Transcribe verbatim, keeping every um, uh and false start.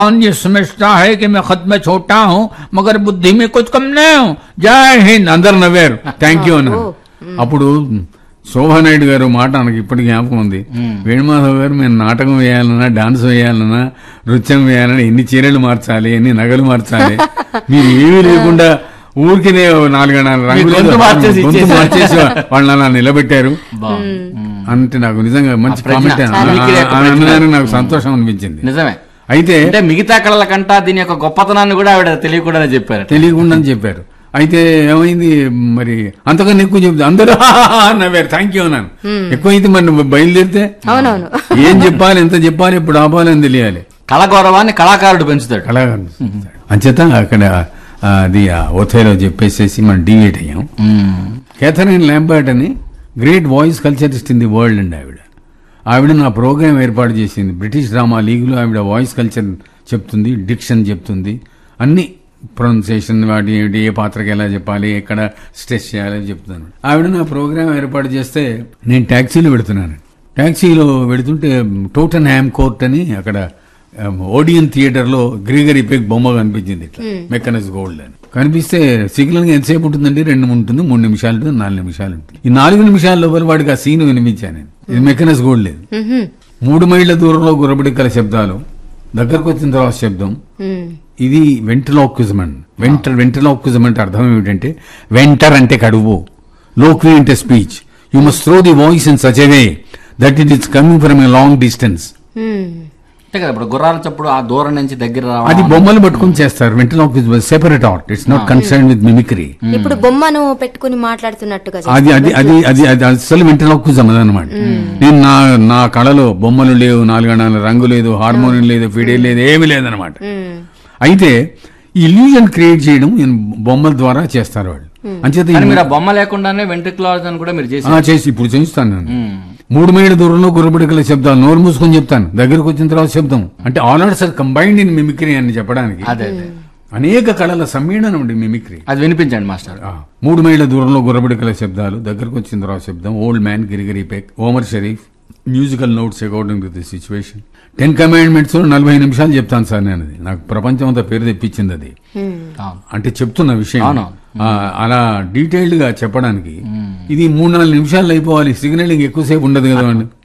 ये समझता है कि मैं खत में छोटा हूँ मगर बुद्धि में कुछ कम नहीं हूँ జై హింద్ అందరు నవ్వారు థ్యాంక్ యూ అన్నారు. అప్పుడు శోభానాయుడు గారు మాట నాకు ఇప్పటికి జ్ఞాపకం ఉంది. వేణుమాధవ్ గారు మేము నాటకం వేయాలన్నా డాన్స్ వేయాలన్నా నృత్యం వేయాలన్నా ఎన్ని చీరలు మార్చాలి ఎన్ని నగలు మార్చాలి మీరు ఏమీ లేకుండా ఊరికినే నాలుగైదు రంగులు మార్చేసి వాళ్ళని అలా నిలబెట్టారు అంటే నాకు నిజంగా మంచి కామెంట్ అనడానికి నాకు సంతోషం అనిపించింది. నిజమే. అయితే మిగతా కళల కంటా దీని యొక్క గొప్పతనాన్ని కూడా ఆవిడ తెలియకుండా చెప్పారు తెలియకుండా చెప్పారు. అయితే ఏమైంది మరి అంతకన్నా ఎక్కువ చెప్తే అందరూ నవ్వారు థ్యాంక్ యూ అన్నాను. ఎక్కువైతే మరి బయలుదేరితే ఏం చెప్పాలి ఎంత చెప్పాలి ఎప్పుడు ఆపాలి అని తెలియాలి. కళ గౌరవాన్ని కళాకారుడు పెంచుతాడు. కళాకారుడు అంచేత అక్కడ అది ఓథేలో చెప్పేసేసి మనం డివేట్ అయ్యాం. కేథరిన్ ల్యాంబర్ట్ అని great voice కల్చరిస్ట్ in the world అండి ఆవిడ. ఆవిడ నా ప్రోగ్రామ్ ఏర్పాటు చేసింది. బ్రిటిష్ డ్రామా లీగ్లో ఆవిడ వాయిస్ కల్చర్ చెప్తుంది, డిక్షన్ చెప్తుంది, అన్ని ప్రొనౌన్సియేషన్ వాటి ఏ పాత్రకి ఎలా చెప్పాలి ఎక్కడ స్ట్రెస్ చేయాలని చెప్తాను. ఆవిడ నా ప్రోగ్రామ్ ఏర్పాటు చేస్తే నేను ట్యాక్సీలో పెడుతున్నాను. ట్యాక్సీలో పెడుతుంటే టోటన్ హ్యామ్ కోర్ట్ అని అక్కడ ఓడియన్ థియేటర్ లో గ్రీగరీ పెగ్ బొమ్మ కనిపించింది ఇట్లా మెకనస్ గోల్డ్ అని కనిపిస్తే సిగ్నల్ ఎంతసేపు ఉంటుందండి రెండు ఉంటుంది మూడు నిమిషాలు ఉంటుంది నాలుగు నిమిషాలు ఉంటుంది. ఈ నాలుగు నిమిషాల లోపల వాడికి ఆ సీన్ వినిపించాను నేను. ఇది మెకనస్ గోల్డ్ లేదు. మూడు మైళ్ళ దూరంలో గుర్రబడికల శబ్దాలు దగ్గరకు వచ్చిన తర్వాత శబ్దం ఇది వెంట్రలోక్విజం అండి. వెంటర్ వెంట్రలోక్విజం అంటే అర్థం ఏమిటంటే వెంటర్ అంటే కడువు, లోక్వి అంటే speech. You must throw the voice in such a way that it is coming from a long distance. ఇప్పుడు గుర్రాల చప్పుడు ఆ దూరం నుంచి దగ్గర అది బొమ్మలు పట్టుకుని చేస్తారు. వెంట్రలోక్విజం separate art. It's not concern with mimicry. ఇప్పుడు బొమ్మను పెట్టుకుని మాట్లాడుతున్నట్టుగా అది అది అది అది అది అసలు వెంట్రలోక్విజం అదనమాట. నేను నా నా కళలో బొమ్మలు లేవు, నాలుగు నాలుగు రంగు లేదు, హార్మోనియం లేదు, ఫిడేల్ లేదు, ఏమీ లేదనమాట. అయితే ఈ ఇల్యూజన్ క్రియేట్ చేయడం బొమ్మల ద్వారా చేస్తారు వాళ్ళు. అంచేత మీరు బొమ్మ లేకుండానే వెంట్రికులర్ కూడా మీరు చేసి ఇప్పుడు చేయిస్తాను నేను. మూడు మైళ్ళ దూరంలో గుర్రబడికల శబ్దాలు నోరు మూసుకొని చెప్తాను, దగ్గరకు వచ్చిన తర్వాత శబ్దం అంటే all arts are combined in mimicry అని చెప్పడానికి. అనేక కళల సమ్మేళనం అండి మిమిక్రీ. అది వినిపించండి మాస్టర్. మూడు మైళ్ళ దూరంలో గుర్రబడికల శబ్దాలు, దగ్గరకు వచ్చిన తర్వాత శబ్దం, old man, గిరిగిరి పెక్, Omar Sharif, musical notes according to the situation. Ten commandments నలభై నిమిషాలు చెప్తాను సార్ నేను. అది నాకు ప్రపంచం అంతా పేరు తెప్పించింది అది. అంటే చెప్తున్న విషయం అలా డీటెయిల్డ్ గా చెప్పడానికి ఇది మూడు నాలుగు నిమిషాలు అయిపోవాలి. సిగ్నలింగ్ ఎక్కువసేపు ఉండదు కదా అండి.